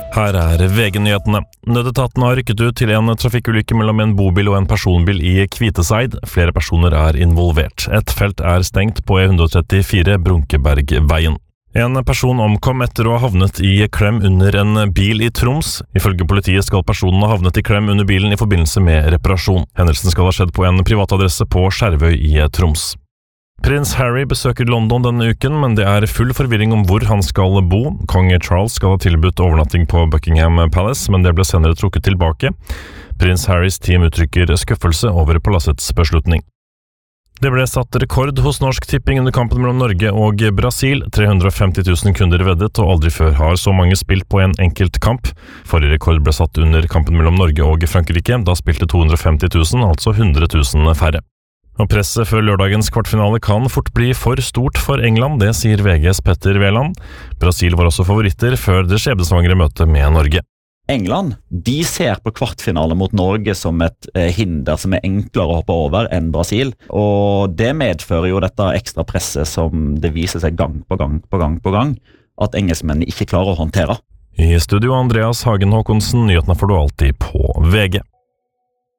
Her VG-nyhetene. Nødetaten har rykket ut til en trafikkulykke mellom en bobil og en personbil i Kviteseid. Flere personer involvert. Et felt stengt på E134 Brunkebergveien. En person omkom etter å ha havnet i klem under en bil i Troms. Ifølge politiet skal personen ha havnet i klem under bilen i forbindelse med reparasjon. Hendelsen skal ha skjedd på en privatadresse på Skjervøy i Troms. Prins Harry besøker London denne uken, men det full forvirring om hvor han skal bo. Kong Charles skal ha tilbudt overnatting på Buckingham Palace, men det ble senere trukket tilbake. Prins Harrys team uttrykker skuffelse over palassets beslutning. Det ble satt rekord hos Norsk Tipping under kampen mellom Norge og Brasil. 350 000 kunder veddet, og aldri før har så mange spilt på en enkelt kamp. Forrige rekord ble satt under kampen mellom Norge og Frankrike. Da spilte 250 000, altså 100 000 færre. Og presset før lørdagens kvartfinale kan fort bli for stort for England, det sier VGs Petter Veland. Brasil var også favoritter før det skjebnesvangre møtet med Norge. England, de ser på kvartfinale mot Norge som et hinder som enklere å hoppe over enn Brasil, og det medfører jo dette ekstra presset som det viser seg gang på gang, at engelskmennene ikke klarer å håndtere. I studio Andreas Hagen Håkonsen, nyhetene får du alltid på VG.